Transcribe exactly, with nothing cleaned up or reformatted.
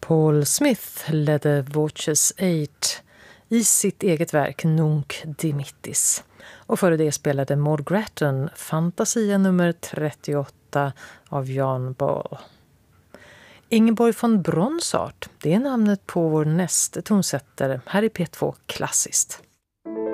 Paul Smith ledde Voces eight i sitt eget verk Nunc Dimittis. Och före det spelade Maud Gratton Fantasia nummer trettioåtta av Jan Ball. Ingeborg von Bronsart, det är namnet på vår nästa tonsättare här i P två Klassiskt.